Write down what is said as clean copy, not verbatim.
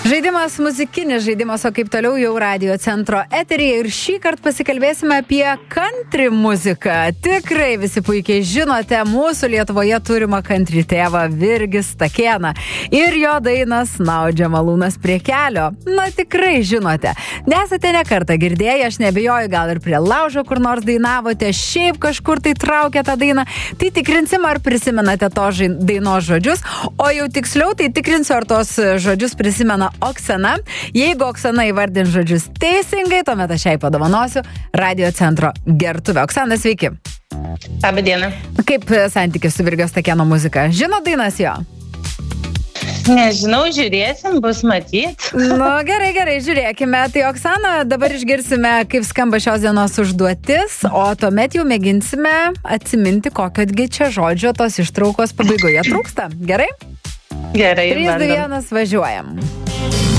Žaidimas, muzikinis žaidimas, o kaip toliau jau Radio Centro eteryje ir šį kartą pasikalbėsime apie country muziką. Tikrai visi puikiai žinote mūsų Lietuvoje turimą country tėvą Virgį Stakėną ir jo dainas Snaudžia malūnas prie kelio. Na tikrai žinote. Nesate ne kartą girdėję, aš nebijoju, gal ir prie laužo kur nors dainavote, šiaip kažkur tai traukė tą dainą. Tai tikrinsim, ar prisimenate to dainos žodžius, o jau tiksliau tai tikrinsiu, ar tos žodžius prisimena Oksana. Jeigu Oksana įvardins žodžius teisingai, tuomet aš jai padovanosiu Radio Centro gertuvę. Oksana, sveiki. Labą dieną. Kaip santykis su Virgio Stakėno muzika? Žino dainas jo? Nežinau, žiūrėsim, bus matyt. Nu, gerai, žiūrėkime. Tai Oksana, dabar išgirsime, kaip skamba šios dienos užduotis, o tuomet jau mėginsime atsiminti, kokio čia žodžio tos ištraukos pabaigoje trūksta. Gerai? Gerai, 3, 2, 1, važiuojam.